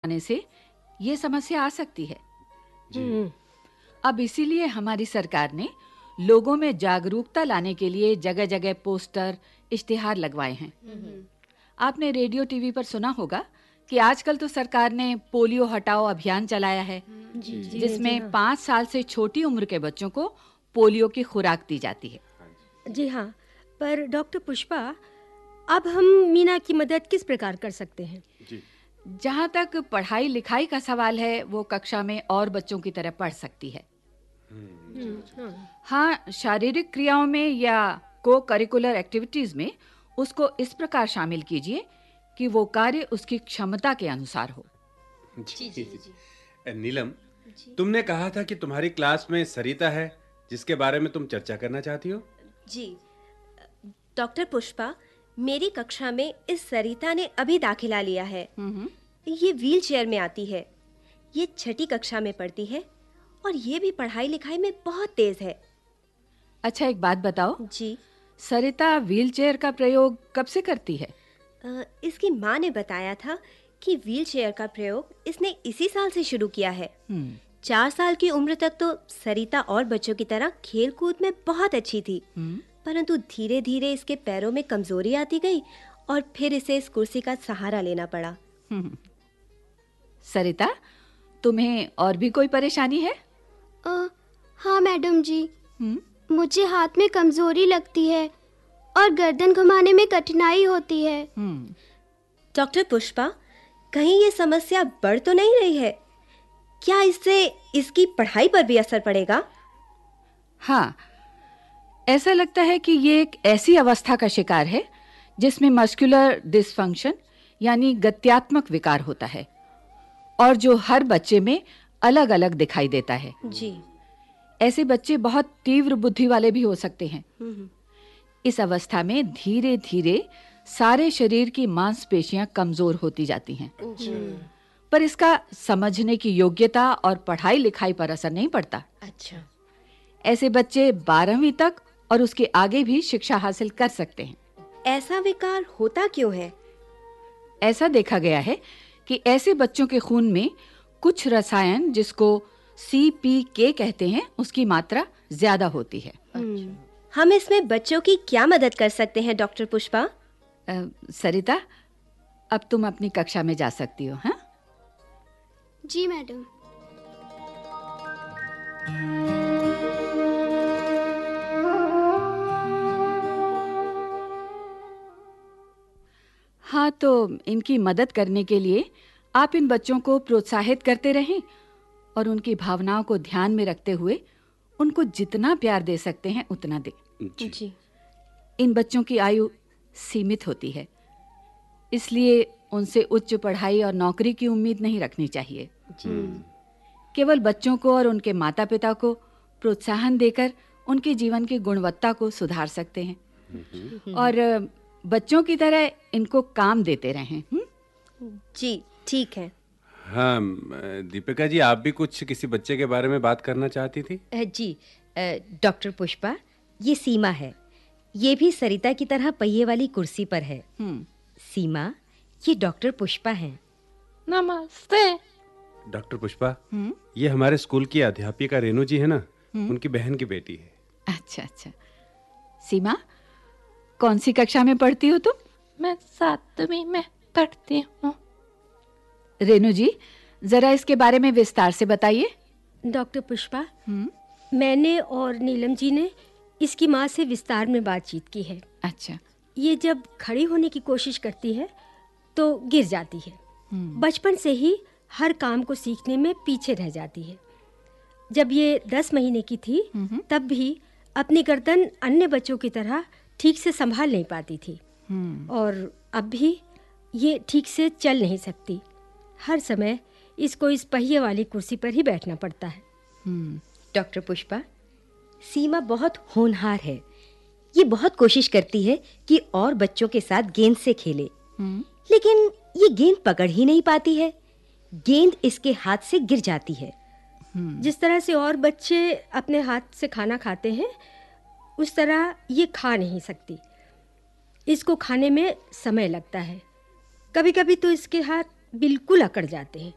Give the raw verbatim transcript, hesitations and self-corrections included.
होने से ये समस्या आ सकती है। जी। अब इसीलिए हमारी सरकार ने लोगों में जागरूकता लाने के लिए जगह-जगह पोस्टर, इश्तिहार लगवाए हैं। आपने रेडियो टीवी पर सुना होगा कि आजकल तो सरकार ने पोलियो हटाओ अभियान चलाया है, जी, जी, जिसमें जी, हाँ। पाँच साल से छोटी उम्र के बच्चों को पोलियो की खुराक दी जाती है। जी हाँ, पर डॉक्टर पुष्पा, अब हम मीना की मदद किस प्रकार कर सकते हैं? जी। जहाँ तक पढ़ाई लिखाई का सवाल है, वो कक्षा में और बच्चों की तरह पढ़ सकती है। हाँ। हाँ, शारीरिक क्रियाओं में या को करिकुलर एक्टिविटीज में उसको इस प्रकार शामिल कीजिए कि वो कार्य उसकी क्षमता के अनुसार हो। जी, जी, जी। नीलम, तुमने कहा था कि तुम्हारी क्लास में सरिता है, जिसके बारे में तुम चर्चा करना चाहती हो। जी डॉक्टर पुष्पा, मेरी कक्षा में इस सरिता ने अभी दाखिला लिया है। ये व्हील चेयर में आती है। ये छठी कक्षा में पढ़ती है और ये भी पढ़ाई लिखाई में बहुत तेज है। अच्छा, एक बात बताओ। जी। सरिता व्हीलचेयर का प्रयोग कब से करती है? आ, इसकी माँ ने बताया था कि व्हील चेयर का प्रयोग इसने इसी साल से शुरू किया है। चार साल की उम्र तक तो सरिता और बच्चों की तरह खेल कूद में बहुत अच्छी थी, परंतु धीरे धीरे इसके पैरों में कमजोरी आती गई और फिर इसे इस कुर्सी का सहारा लेना पड़ा। सरिता, तुम्हें और भी कोई परेशानी है? आ, हाँ मैडम जी, मुझे हाथ में कमजोरी लगती है और गर्दन घुमाने में कठिनाई होती है। डॉक्टर पुष्पा, कहीं ये समस्या बढ़ तो नहीं रही है? क्या इससे इसकी पढ़ाई पर भी असर पड़ेगा? हाँ, ऐसा लगता है कि ये एक ऐसी अवस्था का शिकार है जिसमें मस्कुलर डिसफंक्शन यानी गत्यात्मक विकार होता है और जो हर बच्चे में अलग-अलग दिखाई देता है। जी। ऐसे बच्चे बहुत तीव्र बुद्धि वाले भी हो सकते हैं। इस अवस्था में धीरे-धीरे सारे शरीर की मांसपेशियां कमजोर होती जाती हैं। पर इसका समझने की योग्यता और पढ़ाई लिखाई पर असर नहीं पड़ता। अच्छा। ऐसे बच्चे बारहवीं तक और उसके आगे भी शिक्षा हासिल कर सकते हैं। ऐसा विकार होता क्यों है? ऐसा देखा गया है कि ऐसे बच्चों के खून में कुछ रसायन, जिसको सी पी के कहते हैं, उसकी मात्रा ज्यादा होती है। हम इसमें बच्चों की क्या मदद कर सकते हैं डॉक्टर पुष्पा? आ, सरिता, अब तुम अपनी कक्षा में जा सकती हो। हाँ जी मैडम। हाँ, तो इनकी मदद करने के लिए आप इन बच्चों को प्रोत्साहित करते रहें और उनकी भावनाओं को ध्यान में रखते हुए उनको जितना प्यार दे सकते हैं उतना दें। जी। जी। इन बच्चों की आयु सीमित होती है, इसलिए उनसे उच्च पढ़ाई और नौकरी की उम्मीद नहीं रखनी चाहिए। केवल बच्चों को और उनके माता-पिता को प्रोत्साहन देकर उनके जीवन की गुणवत्ता को सुधार सकते हैं और बच्चों की तरह इनको काम देते रहें। जी, ठीक है। हाँ, दीपिका जी, आप भी कुछ किसी बच्चे के बारे में बात करना चाहती थी? जी डॉक्टर पुष्पा, ये सीमा है। ये भी सरिता की तरह पहिए वाली कुर्सी पर है। सीमा, ये डॉक्टर पुष्पा हैं। नमस्ते। डॉक्टर पुष्पा, ये हमारे स्कूल की अध्यापिका रेनू जी है ना, उनकी बहन की बेटी है। अच्छा अच्छा। सीमा, कौन सी कक्षा में पढ़ती हो तुम? मैं सातवीं में पढ़ती हूँ। रेनू जी, जरा इसके बारे में विस्तार से बताइए। डॉक्टर पुष्पा, मैंने और नीलम जी ने इसकी माँ से विस्तार में बातचीत की है। अच्छा। ये जब खड़ी होने की कोशिश करती है तो गिर जाती है। बचपन से ही हर काम को सीखने में पीछे रह जाती है। जब ये दस महीने की थी तब भी अपनी गर्दन अन्य बच्चों की तरह ठीक से संभाल नहीं पाती थी और अब भी ये ठीक से चल नहीं सकती। हर समय इसको इस पहिए वाली कुर्सी पर ही बैठना पड़ता है। डॉक्टर पुष्पा, सीमा बहुत होनहार है। ये बहुत कोशिश करती है कि और बच्चों के साथ गेंद से खेले, लेकिन ये गेंद पकड़ ही नहीं पाती है। गेंद इसके हाथ से गिर जाती है। जिस तरह से और बच्चे अपने हाथ से खाना खाते हैं, उस तरह ये खा नहीं सकती। इसको खाने में समय लगता है। कभी-कभी तो इसके हाथ बिल्कुल अकड़ जाते हैं।